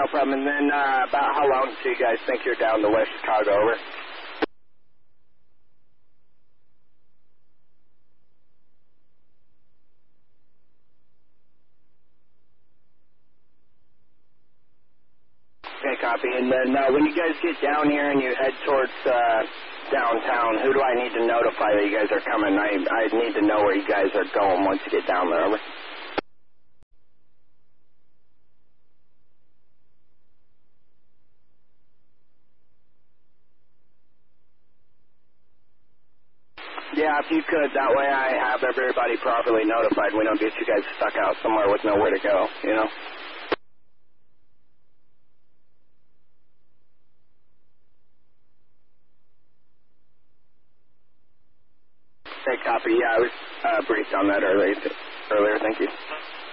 no problem. And then about how long do you guys think you're down to West Chicago? Over. Okay, copy. And then when you guys get down here and you head towards downtown, who do I need to notify that you guys are coming? I need to know where you guys are going once you get down there. Over. Yeah, if you could, that way I have everybody properly notified. We don't get you guys stuck out somewhere with nowhere to go, you know? Hey, copy. Yeah, I was briefed on that earlier. Thank you.